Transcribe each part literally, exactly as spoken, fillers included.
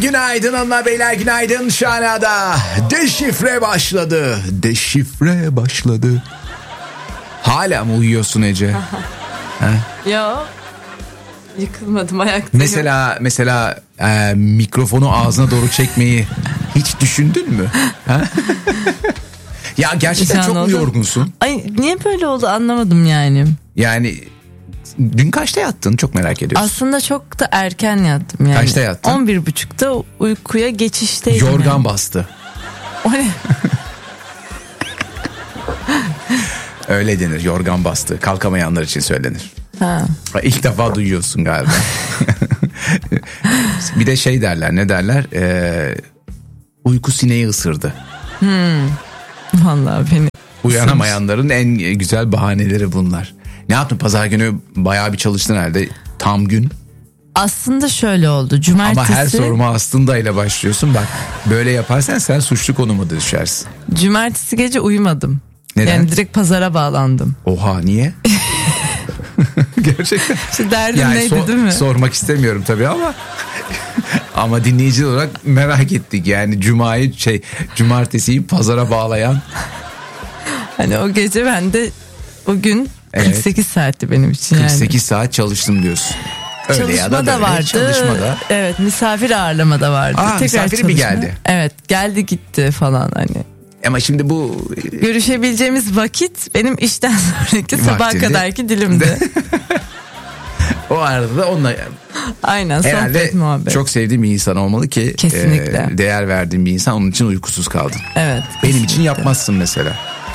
Günaydın hanımlar beyler, günaydın. Şanada deşifre başladı. Deşifre başladı. Hala mı uyuyorsun Ece? Yok. Yıkılmadım, ayaktayım. Mesela mesela e, mikrofonu ağzına doğru çekmeyi hiç düşündün mü? Ha? Ya gerçekten çok mu yorgunsun? Ay niye böyle oldu anlamadım yani. Yani dün kaçta yattın, çok merak ediyorum. Aslında çok da erken yattım yani. Kaçta yattın? on bir buçukta uykuya geçişteydim. Yorgan yani. bastı. O ne? Öyle denir, yorgan bastı. Kalkamayanlar için söylenir. Ha. İlk defa duyuyorsun galiba. Bir de şey derler, ne derler? Ee, uyku sineği ısırdı. Hmm. Vallahi beni. Uyanamayanların en güzel bahaneleri bunlar. Ne yaptın pazar günü, bayağı bir çalıştın herhalde, tam gün. Aslında şöyle oldu, cumartesi. Ama her soruma aslında ile başlıyorsun, bak böyle yaparsan sen suçlu konuma düşersin. Cumartesi gece uyumadım. Neden? Yani direkt pazara bağlandım. Oha, niye? Gerçekten. İşte derdim yani neydi sor, değil mi? Sormak istemiyorum tabii ama ama dinleyici olarak merak ettik. Yani cumayı şey cumartesiyi pazara bağlayan. Hani o gece ben de o gün Evet. kırk sekiz saatti benim için yani. kırk sekiz saat çalıştım diyorsun. Öyle Çalışma ya da, da böyle. vardı. Çalışma da. Evet, misafir ağırlama da vardı. Aa, Tekrar misafiri mi çalışma. geldi? Evet, geldi gitti falan hani. Ama şimdi bu Görüşebileceğimiz vakit benim işten sonraki sabah Vaktinde. kadarki dilimdi. o arada da onunla Aynen, herhalde sohbet muhabbet. çok sevdiğim bir insan olmalı ki Kesinlikle. e, değer verdiğim bir insan, onun için uykusuz kaldın. Evet. Benim kesinlikle. için yapmazsın mesela.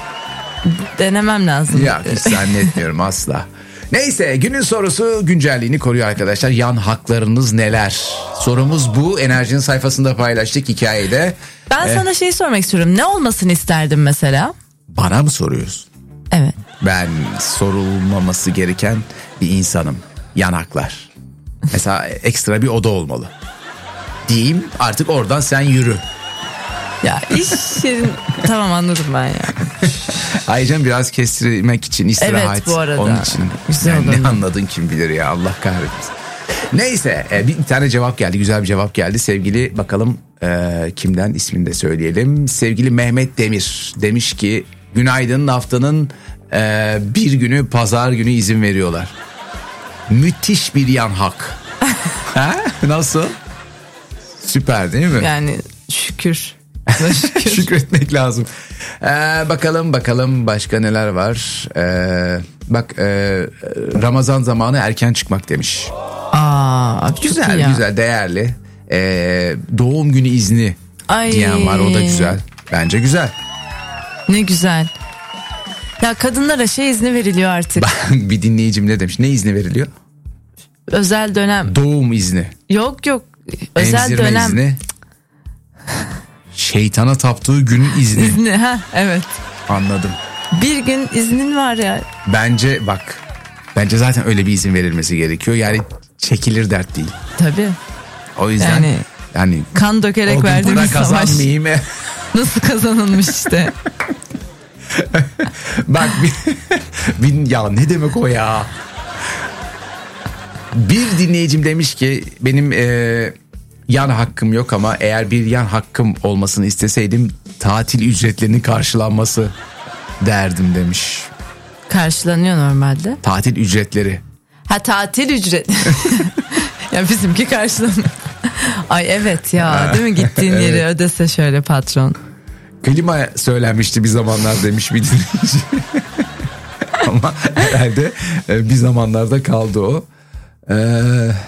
Denemem lazım. Ya hiç zannetmiyorum asla. Neyse, günün sorusu güncelliğini koruyor arkadaşlar. Yan haklarınız neler? Sorumuz bu. Enerjinin sayfasında paylaştık hikayede. Ben Eh. sana şey sormak istiyorum. Ne olmasını isterdin mesela? Bana mı soruyorsun? Evet. Ben sorulmaması gereken bir insanım. Yan haklar. Mesela ekstra bir oda olmalı. Diyeyim, artık oradan sen yürü. Ya iş yerin... Tamam, anladım ben ya. Ayrıca biraz kestirmek için istirahat. Evet, bu arada. Onun için. Güzel Yani olurdu. ne anladın kim bilir ya, Allah kahretsin. Neyse, e, bir tane cevap geldi, güzel bir cevap geldi. Sevgili, bakalım e, kimden, ismini de söyleyelim. Sevgili Mehmet Demir demiş ki günaydın, haftanın e, bir günü pazar günü izin veriyorlar. Müthiş bir yan hak. Ha? Nasıl? Süper değil mi? Yani şükür. Şükür. Şükretmek lazım. Ee, bakalım bakalım başka neler var. Ee, bak e, Ramazan zamanı erken çıkmak demiş. Aa, abi çok iyi Güzel ya. güzel, değerli. Ee, doğum günü izni Ay. diyen var, o da güzel. Bence güzel. Ne güzel. Ya kadınlara şey izni veriliyor artık. Bir dinleyicim ne demiş? Ne izni veriliyor? Özel dönem. Doğum izni. Yok yok. Özel Emzirme dönem. izni. Şeytana taptığı günün izni. İzni ha, evet. Anladım. Bir gün iznin var ya. Bence bak. Bence zaten öyle bir izin verilmesi gerekiyor. Yani çekilir dert değil. Tabii. O yüzden Yani yani kan dökerek o gün verdiğimiz para savaş kazanmayayım. nasıl kazanılmış işte. Bak bir, bir, ya ne demek o ya? Bir dinleyicim demiş ki benim e, yan hakkım yok ama eğer bir yan hakkım olmasını isteseydim tatil ücretlerinin karşılanması derdim demiş. Karşılanıyor normalde. Tatil ücretleri. Ha, tatil ücret. Ya bizimki karşılanıyor. Ay evet ya, değil mi, gittiğin yeri Evet. ödese şöyle patron. Klima söylenmişti bir zamanlar demiş bir dinleyici. Ama herhalde e, bir zamanlarda kaldı o. Ee,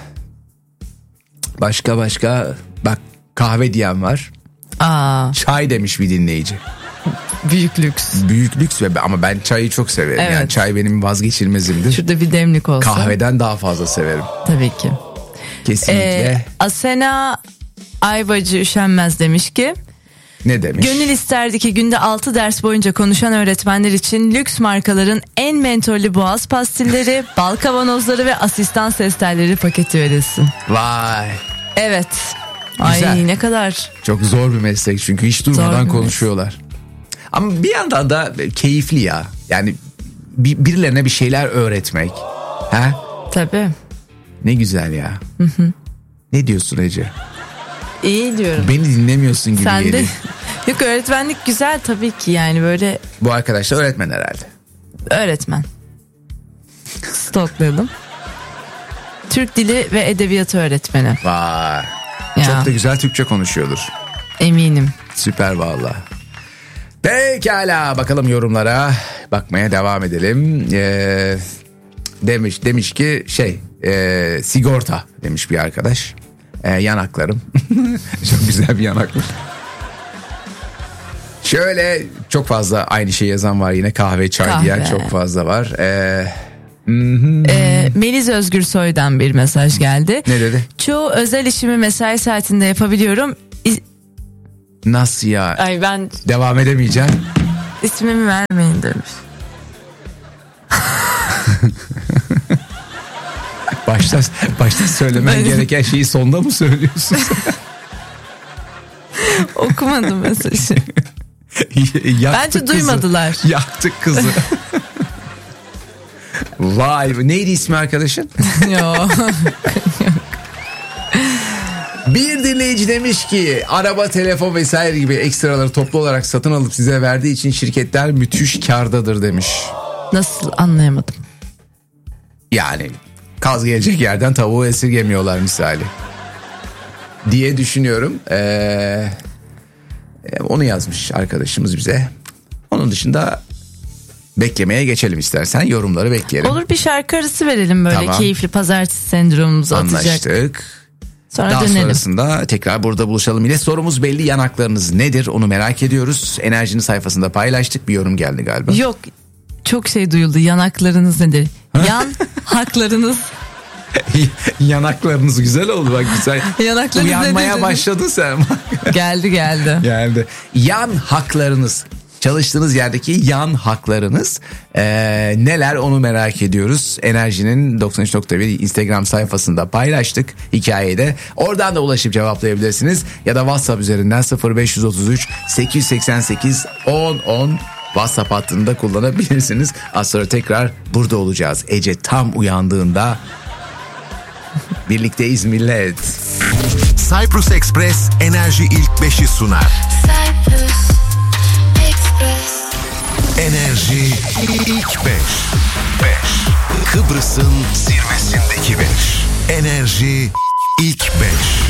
başka başka bak, kahve diyen var. Aa, Çay demiş bir dinleyici. büyük lüks. Büyük lüks ve ama ben çayı çok severim. Evet. Yani çay benim vazgeçilmezimdir. Şurada bir demlik olsa. Kahveden daha fazla severim. Tabii ki. Kesinlikle. Ee, Asena Ayvacı Üşenmez demiş ki Ne demiş? gönül isterdi ki günde altı ders boyunca konuşan öğretmenler için lüks markaların en mentollü boğaz pastilleri, bal kavanozları ve asistan ses telleri paketi verilsin. Vay. Evet. Güzel. Ay ne kadar. Çok zor bir meslek çünkü hiç durmadan bir konuşuyorlar. Ama bir yandan da keyifli ya. Yani bir, birilerine bir şeyler öğretmek. Ha? Tabii. Ne güzel ya. Hı hı. Ne diyorsun Ece? İyi diyorum. Beni dinlemiyorsun gibi Sen de. geliyor. Yok, öğretmenlik güzel tabii ki, yani böyle. Bu arkadaş da öğretmen herhalde. Öğretmen. Stoklayalım. Türk Dili ve Edebiyatı öğretmeni. Vay. Ya. Çok da güzel Türkçe konuşuyordur. Eminim. Süper valla. Pekala, bakalım yorumlara bakmaya devam edelim. Ee, demiş demiş ki şey e, sigorta demiş bir arkadaş. E, yanaklarım. Çok güzel bir yanakmış. Şöyle çok fazla aynı şey yazan var yine, kahve çay Kahve. diyen çok fazla var. Ee, Ee, Melis Özgürsoy'dan bir mesaj geldi. ne dedi? Çoğu özel işimi mesai saatinde yapabiliyorum. İ- Nasıl ya? Ay ben Devam edemeyeceğim. ismimi vermeyin demiş. Başta başta söylemen Ben- gereken şeyi sonda mı söylüyorsun? Okumadım mesajı. Yaktık Bence kızı. duymadılar. Yaktık kızı. Vay, neydi ismi arkadaşın? Yo. Bir dinleyici demiş ki araba, telefon vesaire gibi ekstraları toplu olarak satın alıp size verdiği için şirketler müthiş kârdadır demiş. Nasıl, anlayamadım. Yani kaz gelecek yerden tavuğu esirgemiyorlar misali diye düşünüyorum. Ee, onu yazmış arkadaşımız bize. Onun dışında beklemeye geçelim istersen, yorumları bekleyelim. Olur, bir şarkı arası verelim, böyle Tamam. keyifli pazartesi sendromumuzu atacak. Anlaştık. Sonra Daha dönelim. sonrasında tekrar burada buluşalım yine. Sorumuz belli, yanaklarınız nedir onu merak ediyoruz. Enerjinin sayfasında paylaştık, bir yorum geldi galiba. Yok, çok şey duyuldu. Yanaklarınız nedir? Yan haklarınız. Yanaklarınız güzel oldu bak, güzel. Yanaklarınız Uyanmaya nedir? başladın sen. Geldi geldi. Geldi. Yan haklarınız. Çalıştığınız yerdeki yan haklarınız ee, neler onu merak ediyoruz. Enerjinin doksan üç nokta bir Instagram sayfasında paylaştık hikayeyi de. Oradan da ulaşıp cevaplayabilirsiniz. Ya da WhatsApp üzerinden sıfır beş üç üç sekiz seksen sekiz on on WhatsApp hattını da kullanabilirsiniz. Az sonra tekrar burada olacağız. Ece tam uyandığında birlikteyiz millet. Cyprus Express Enerji ilk beşi sunar. Cyprus Express. Enerji ilk beş. beş. Kıbrıs'ın zirvesindeki beş. Enerji ilk beş.